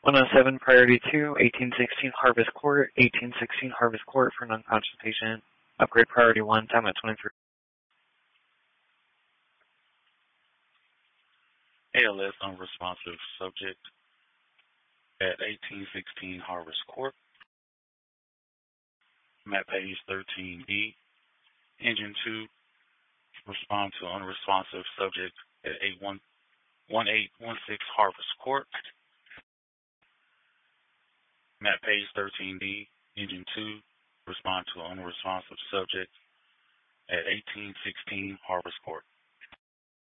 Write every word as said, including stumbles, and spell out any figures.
one oh seven Priority two, eighteen sixteen Harvest Court, eighteen sixteen Harvest Court for an unconscious patient. Upgrade Priority one, time at twenty-three. A L S unresponsive subject at eighteen sixteen Harvest Court. Map page thirteen B. Engine two, respond to unresponsive subject at eight one one eight one six Harvest Court. Map page thirteen D. Engine two, respond to unresponsive subject at eighteen sixteen Harvest Court.